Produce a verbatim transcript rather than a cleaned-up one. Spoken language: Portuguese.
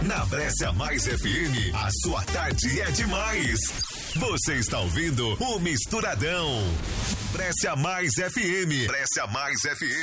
Na Brescia Mais F M, a sua tarde é demais. Você está ouvindo o Misturadão. Brescia Mais F M. Brescia Mais F M.